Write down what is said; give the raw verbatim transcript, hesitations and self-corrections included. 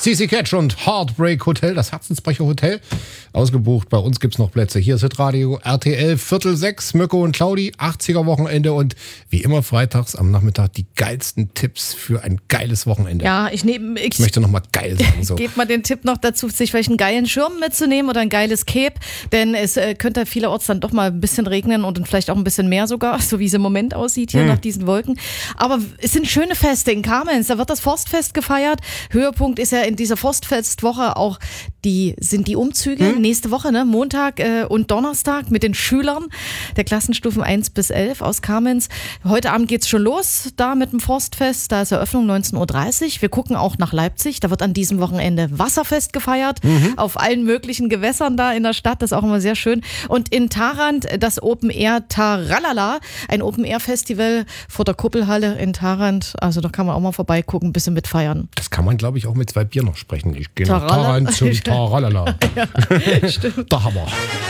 C C Catch und Heartbreak Hotel, das Herzensbrecher Hotel. Ausgebucht, bei uns gibt's noch Plätze. Hier ist Hitradio R T L, Viertel sechs, Mirko und Claudi, achtziger Wochenende und wie immer freitags am Nachmittag die geilsten Tipps für ein geiles Wochenende. Ja, ich nehme... Ich, ich möchte nochmal geil sagen. So. Gebt mal den Tipp noch dazu, sich vielleicht einen geilen Schirm mitzunehmen oder ein geiles Cape, denn es äh, könnte vielerorts dann doch mal ein bisschen regnen und vielleicht auch ein bisschen mehr sogar, so wie es im Moment aussieht hier hm. nach diesen Wolken. Aber es sind schöne Feste in Kamenz, da wird das Forstfest gefeiert. Höhepunkt ist ja in dieser Forstfestwoche auch die, sind die Umzüge hm. nächste Woche, ne? Montag äh, und Donnerstag mit den Schülern der Klassenstufen eins bis elf aus Kamenz. Heute Abend geht's schon los, da mit dem Forstfest, da ist Eröffnung neunzehn Uhr dreißig. Wir gucken auch nach Leipzig, da wird an diesem Wochenende Wasserfest gefeiert, mhm. auf allen möglichen Gewässern da in der Stadt, das ist auch immer sehr schön. Und in Tharandt das Open Air Taralala, ein Open Air Festival vor der Kuppelhalle in Tharandt, also da kann man auch mal vorbeigucken, ein bisschen mitfeiern. Das kann man, glaube ich, auch mit zwei Bier noch sprechen. Ich gehe nach Tharandt zum Taralala. Ja, stimmt. Der Hammer.